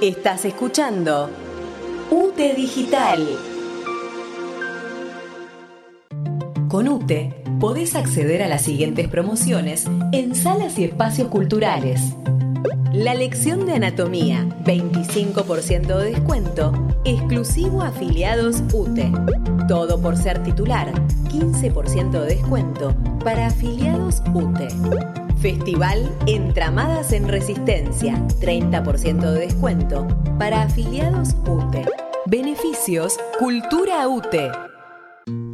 Estás escuchando UTE Digital. Con UTE podés acceder a las siguientes promociones en salas y espacios culturales. La lección de anatomía, 25% de descuento, exclusivo a afiliados UTE. Todo por ser titular, 15% de descuento para afiliados UTE. Festival Entramadas en Resistencia, 30% de descuento para afiliados UTE. Beneficios Cultura UTE.